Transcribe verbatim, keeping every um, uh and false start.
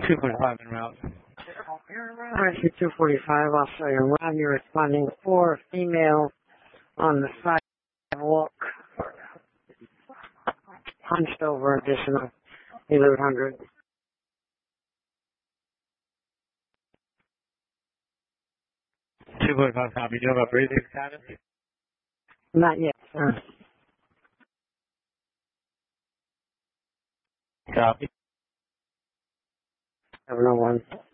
two forty-five en route. R C two forty-five, Australia Ron, you're responding for female on the sidewalk, hunched over additional eleven hundred. two forty-five copy. Do you have a breathing status? Not yet, sir. Copy. seven oh one.